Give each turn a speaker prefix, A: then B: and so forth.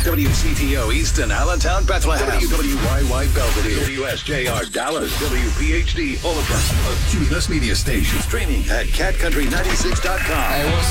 A: WCTO Easton, Allentown, Bethlehem. WWYY Belvedere. WSJR Dallas. WPHD Overcast. A Cumulus Media Station. Streaming at catcountry96.com.
B: Hey, what's